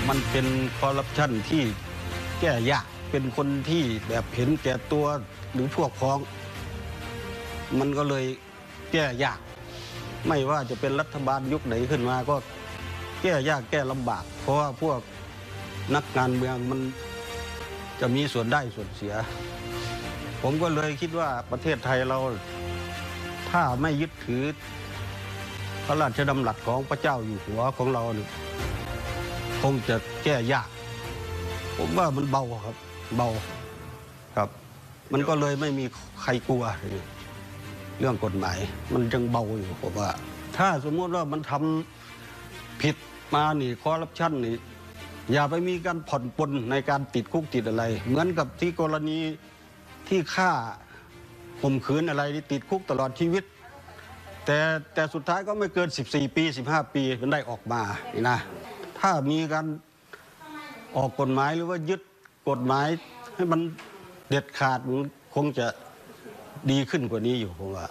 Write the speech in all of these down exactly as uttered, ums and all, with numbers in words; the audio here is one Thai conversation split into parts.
มันเป็นคอร์รัปชันที่แก้ยากเป็นคนที่แบบเห็นแก่ตัวหรือพวกพ้อง มันก็เลยแก้ยากไม่ว่าจะเป็นรัฐบาลยุคไหนขึ้นมาก็แก้ยากแก้ลำบากเพราะว่าพวกนักการเมืองมันจะมีส่วนได้ส่วนเสียผมก็เลยคิดว่าประเทศไทยเราถ้าไม่ยึดถือพระราชดำรัสของพระเจ้าอยู่หัวของเราเนี่ยคงจะแก้ยากผมว่ามันเบาครับเบาครับมันก็เลยไม่มีใครกลัวเรื่องกฎหมายมันยังเบาอยู่ผมว่าถ้าสมมติว่ามันทำผิดมานี่คอร์รัปชันนี่อย่าไปมีการผ่อนปลนในการติดคุกติดอะไรเหมือนกับที่กรณีที่ฆ่าข่มขืนอะไรที่ติดคุกตลอดชีวิตแต่แต่สุดท้ายก็ไม่เกินสิบสี่ปีสิบห้าปีมันได้ออกมานี่นะถ้ามีการออกกฎหมายหรือว่ายึดกฎหมายให้มันเด็ดขาดมันคงจะดีขึ้นกว่านี้อยู่ผมว่า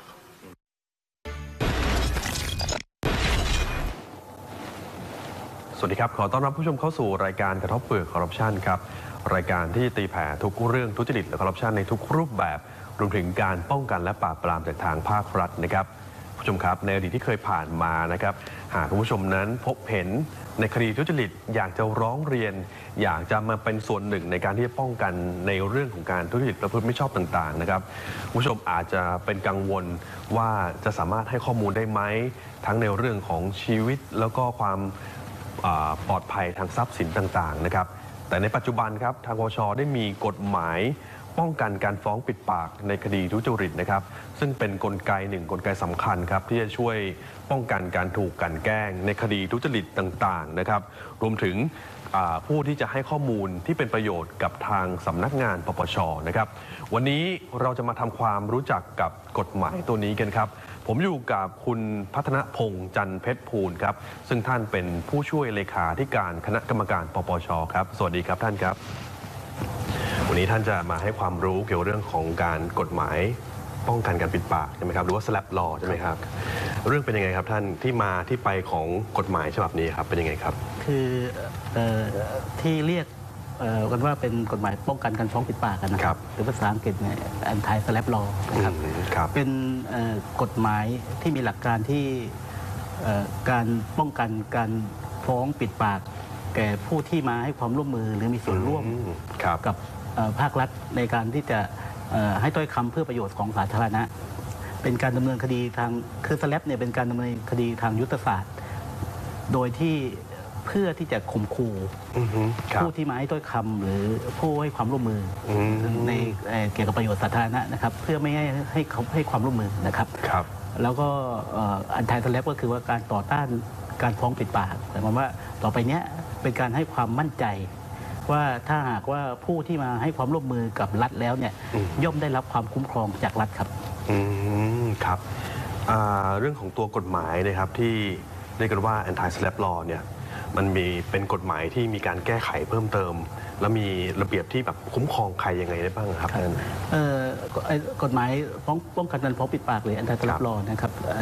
สวัสดีครับขอต้อนรับผู้ชมเข้าสู่รายการกระทบเปลือกคอร์รัปชันครับรายการที่ตีแผ่ทุกเรื่องทุจริตและคอร์รัปชันในทุกรูปแบบรวมถึงการป้องกันและปราบปรามจากทางภาครัฐนะครับผู้ชมครับในอดีตที่เคยผ่านมานะครับหากคุณผู้ชมนั้นพบเห็นในคดีทุจริตอยากจะร้องเรียนอยากจะมาเป็นส่วนหนึ่งในการที่จะป้องกันในเรื่องของการทุจริตประพฤติไม่ชอบต่างๆนะครับผู้ชมอาจจะเป็นกังวลว่าจะสามารถให้ข้อมูลได้ไหมทั้งในเรื่องของชีวิตแล้วก็ความปลอดภัยทางทรัพย์สินต่างๆนะครับแต่ในปัจจุบันครับทางปปช.ได้มีกฎหมายป้องกันการฟ้องปิดปากในคดีทุจริตนะครับซึ่งเป็นกลไกหนึ่งกลไกสำคัญครับที่จะช่วยป้องกันการถูกกลั่นแกล้งในคดีทุจริตต่างๆนะครับรวมถึงผู้ที่จะให้ข้อมูลที่เป็นประโยชน์กับทางสำนักงานปปช.นะครับวันนี้เราจะมาทำความรู้จักกับกฎหมายตัวนี้กันครับผมอยู่กับคุณพัฒนพงษ์จันทร์เพชรภูลครับซึ่งท่านเป็นผู้ช่วยเลขาธิการคณะกรรมการปปช.ครับสวัสดีครับท่านครับวันนี้ท่านจะมาให้ความรู้เกี่ยวกับเรื่องของการกฎหมายป้องกันการปิดปากใช่ไหมครับหรือว่า slap law ใช่ไหมครับเรื่องเป็นยังไงครับท่านที่มาที่ไปของกฎหมายฉบับนี้ครับเป็นยังไงครับคือที่เรียกกันว่าเป็นกฎหมายป้องกันการฟ้องปิดปากกันนะครับหรือภาษาอังกฤษเนี่ย anti slap law นะครับเป็นกฎหมายที่มีหลักการที่การป้องกันการฟ้องปิดปากแก่ผู้ที่มาให้ความร่วมมือหรือมีส่วนร่วมกับภาครัฐในการที่จะให้ถ้อยคำเพื่อประโยชน์ของสาธารณะเป็นการดำเนินคดีทางคือสแลปเนี่ยเป็นการดำเนินคดีทางยุทธศาสตร์โดยที่เพื่อที่จะข่มขู่ผู้ที่มาให้ถ้อยคำหรือผู้ให้ความร่วมมือในเกี่ยวกับประโยชน์สาธารณะนะครับเพื่อไม่ให้ให้เขาให้ความร่วมมือนะครับแล้วก็อันไทยสแลปก็คือว่าการต่อต้านการฟ้องปิดปากหมายความว่าต่อไปเนี้ยเป็นการให้ความมั่นใจว่าถ้าหากว่าผู้ที่มาให้ความร่วมมือกับรัฐแล้วเนี่ยย่อมได้รับความคุ้มครองจากรัฐครับอืมครับเรื่องของตัวกฎหมายนะครับที่เรียกกันว่า anti slap law เนี่ยมันมีเป็นกฎหมายที่มีการแก้ไขเพิ่มเติมแล้วมีระเบียบที่แบบคุ้มครองใครยังไงได้บ้างครับกฎหมายป้องกันการฟ้องปิดปากหรือ anti slap law นะครับ